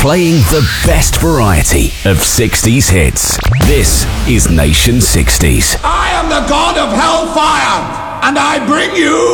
Playing the best variety of 60s hits. This is Nation 60s. I am the god of hellfire, and I bring you